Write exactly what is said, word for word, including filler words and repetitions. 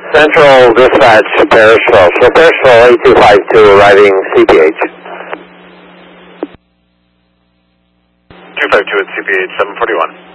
Central Dispatch, Parisville. So Parisville eight two five two arriving C P H. two five two at C P H seven forty-one.